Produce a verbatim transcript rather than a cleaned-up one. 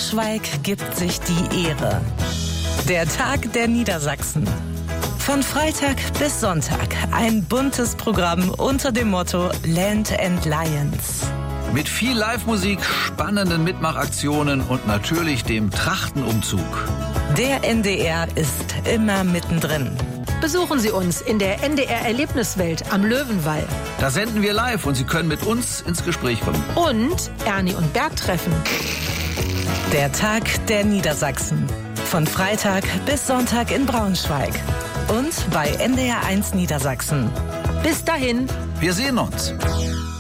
Braunschweig gibt sich die Ehre. Der Tag der Niedersachsen. Von Freitag bis Sonntag ein buntes Programm unter dem Motto Land and Lions. Mit viel Live-Musik, spannenden Mitmachaktionen und natürlich dem Trachtenumzug. Der N D R ist immer mittendrin. Besuchen Sie uns in der N D R-Erlebniswelt am Löwenwall. Da senden wir live und Sie können mit uns ins Gespräch kommen. Und Ernie und Bert treffen. Der Tag der Niedersachsen. Von Freitag bis Sonntag in Braunschweig. Und bei N D R eins Niedersachsen. Bis dahin. Wir sehen uns.